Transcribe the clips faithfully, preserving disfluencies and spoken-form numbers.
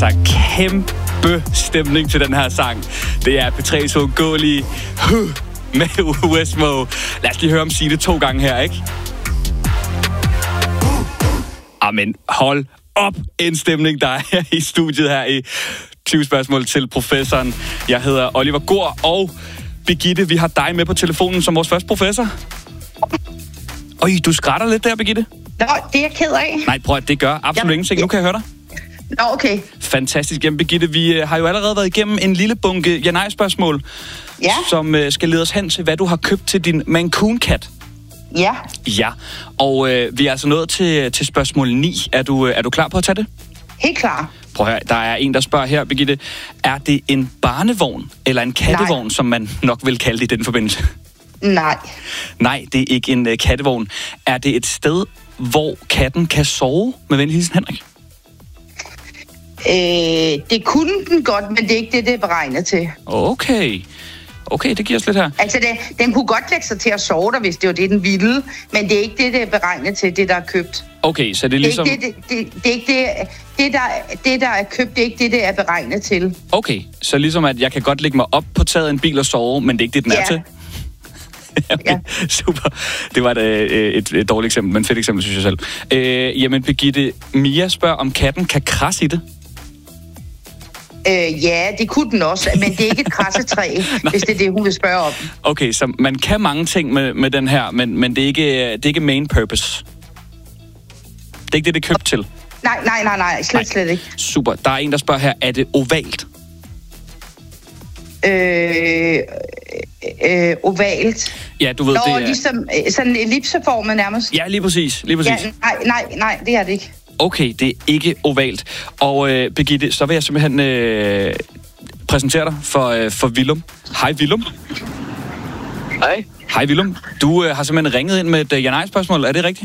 altså kæmpe stemning til den her sang. Det er P tre's uundgåelige med Westmo. Lad os lige høre om sige det to gange her, ikke? Amen, hold op en stemning, der er her i studiet her i tyve spørgsmål til professoren. Jeg hedder Oliver Gård, og Birgitte, vi har dig med på telefonen som vores første professor. Øj, du skrætter lidt der, Birgitte. Nå, det er jeg ked af. Nej, prøv at det gør absolut ja. ingenting. Nu kan jeg høre dig. Nå, okay. Fantastisk. Jamen, Birgitte, vi har jo allerede været igennem en lille bunke ja-nej-spørgsmål, ja. som uh, skal lede os hen til, hvad du har købt til din Mancun-kat. Ja. Ja, og øh, vi er altså nået til, til spørgsmål ni. Er du, er du klar på at tage det? Helt klar. Prøv at høre, der er en, der spørger her, Birgitte. Er det en barnevogn eller en kattevogn, Nej. som man nok vil kalde det i den forbindelse? Nej. Nej, det er ikke en uh, kattevogn. Er det et sted, hvor katten kan sove? Med venlig hilsen, Henrik. Øh, det kunne den godt, men det er ikke det, det er beregnet til. Okay. Okay, det giver os lidt her. Altså, det, den kunne godt lægge sig til at sove der, hvis det var det, den ville. Men det er ikke det, det er beregnet til, det der er købt. Okay, så det er ligesom... Det er ikke det, det, det, det, er ikke det, det, der, det, der er købt, det er ikke det, det er beregnet til. Okay, så ligesom at jeg kan godt lægge mig op på taget af en bil og sove, men det er ikke det, den ja. er til? Okay, ja. Super. Det var et, et, et dårligt eksempel, men fedt eksempel, synes jeg selv. Øh, jamen, Birgitte, Mia spørger, om katten kan krasse i det? Øh, ja, det kunne den også, men det er ikke et krassetræ, hvis det er det, hun vil spørge om. Okay, så man kan mange ting med, med den her, men, men det, er ikke, det er ikke main purpose. Det er ikke det, det er købt til. Nej, nej, nej, nej, slet, nej. slet ikke. Super. Der er en, der spørger her, er det ovalt? Øh, øh, ovalt? Ja, du ved, Nå, det er... ligesom sådan en ellipseformet nærmest. Ja, lige præcis, lige præcis. Ja, nej, nej, nej, det er det ikke. Okay, det er ikke ovalt. Og øh, Birgitte, så vil jeg simpelthen øh, præsentere dig for, øh, for Willum. Hej, Willum. Hej. Hej, Willum. Du øh, har simpelthen ringet ind med et øh, ja-nej-spørgsmål. Er det rigtigt?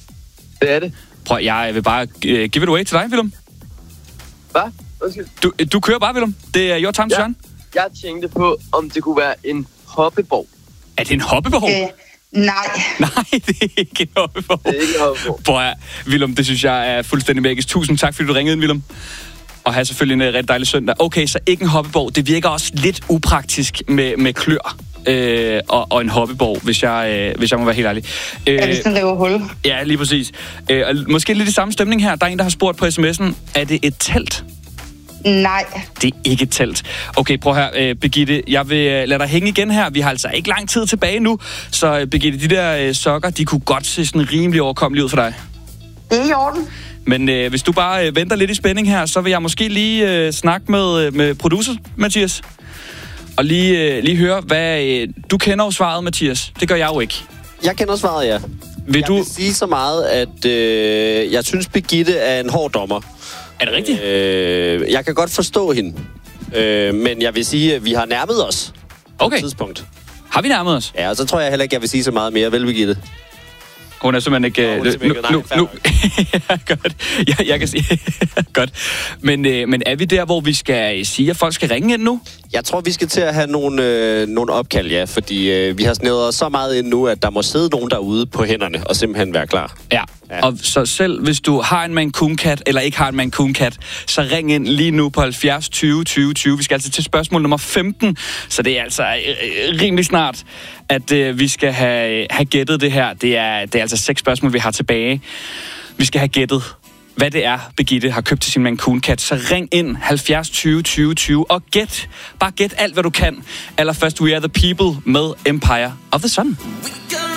Det er det. Prøv, jeg vil bare øh, give it away til dig, Willum. Hvad? Undskyld. Du, øh, du kører bare, Willum. Det er your time to shine. Jeg tænkte på, om det kunne være en hoppeborg. Er det en hoppeborg? Øh. Nej. Nej, det er ikke en hoppeborg. Det er ikke en hoppeborg. Prøv at, Willum, det synes jeg er fuldstændig magisk. Tusind tak, fordi du ringede ind, Willum. Og have selvfølgelig en uh, rigtig dejlig søndag. Okay, så ikke en hoppeborg. Det virker også lidt upraktisk med, med klør øh, og, og en hoppeborg, hvis jeg, øh, hvis jeg må være helt ærlig. Øh, ja, hvis den river hul. Ja, lige præcis. Øh, og måske lidt i samme stemning her. Der er en, der har spurgt på sms'en, er det et telt? Nej. Det er ikke et telt. Okay, prøv her, øh, Birgitte. Jeg vil øh, lade dig hænge igen her. Vi har altså ikke lang tid tilbage nu. Så øh, Birgitte, de der øh, sokker, de kunne godt se sådan rimelig overkommelige ud for dig. Det er i orden. Men øh, hvis du bare øh, venter lidt i spænding her, så vil jeg måske lige øh, snakke med, øh, med producer, Mathias. Og lige, øh, lige høre, hvad... Øh, du kender jo svaret, Mathias. Det gør jeg jo ikke. Jeg kender svaret, ja. Vil jeg du... vil sige så meget, at øh, jeg synes, Birgitte er en hård dommer. Er det rigtigt? Øh, jeg kan godt forstå hende. Øh, men jeg vil sige, at vi har nærmet os okay. på et tidspunkt. Har vi nærmet os? Ja, og så tror jeg heller ikke, jeg vil sige så meget mere. Vel, Birgitte? Hun er simpelthen ikke... Nå, hun er simpelthen nu, ikke, nu, nu. Ja, godt. Jeg, jeg kan sige... godt. Men, øh, men er vi der, hvor vi skal sige, at folk skal ringe ind nu? Jeg tror, vi skal til at have nogle, øh, nogle opkald, ja. Fordi øh, vi har snævret os så meget ind nu, at der må sidde nogen derude på hænderne og simpelthen være klar. Ja, ja. Og så selv hvis du har en Mancun-kat, eller ikke har en Mancun-kat, så ring ind lige nu på halvfjerds tyve tyve tyve. Vi skal altså til spørgsmål nummer femten, så det er altså øh, rimelig snart, at øh, vi skal have, have gættet det her. Det er, det er altså seks spørgsmål, vi har tilbage. Vi skal have gættet, hvad det er, Birgitte har købt til sin Mancun-kat. Så ring ind halvfjerds tyve tyve tyve og gæt. Bare gæt alt, hvad du kan. Allerførst We Are The People med Empire of the Sun.